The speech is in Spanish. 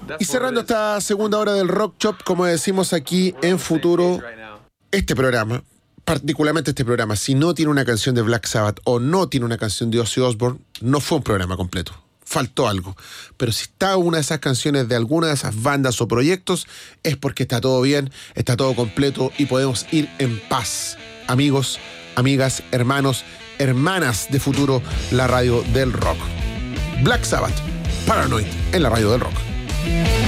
Y cerrando esta segunda hora del Rock Shop, como decimos aquí en Futuro, este programa, particularmente este programa, si no tiene una canción de Black Sabbath o no tiene una canción de Ozzy Osbourne, no fue un programa completo. Faltó algo. Pero si está una de esas canciones de alguna de esas bandas o proyectos, es porque está todo bien, está todo completo y podemos ir en paz. Amigos, amigas, hermanos, hermanas de Futuro, la radio del rock. Black Sabbath, Paranoid, en la radio del rock.